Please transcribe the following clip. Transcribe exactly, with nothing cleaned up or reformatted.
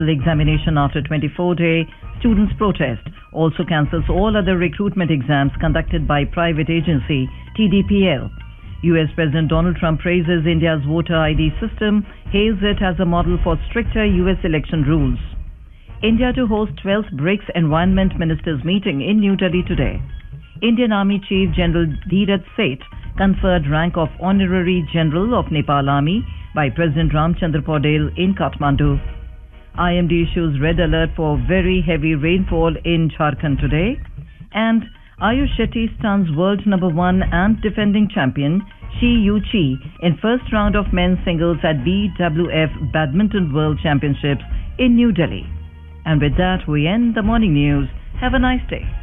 examination after twenty-four day students' protest. Also cancels all other recruitment exams conducted by private agency T D P L. U S President Donald Trump praises India's voter I D system, hails it as a model for stricter U S election rules. India to host twelfth BRICS Environment Ministers meeting in New Delhi today. Indian Army Chief General Dheeraj Seth conferred rank of Honorary General of Nepal Army by President Ramchandra Paudel in Kathmandu. I M D issues red alert for very heavy rainfall in Jharkhand today. And Ayush Shetty stuns world number one and defending champion Shi Yu Chi in first round of men's singles at B W F Badminton World Championships in New Delhi. And with that, we end the morning news. Have a nice day.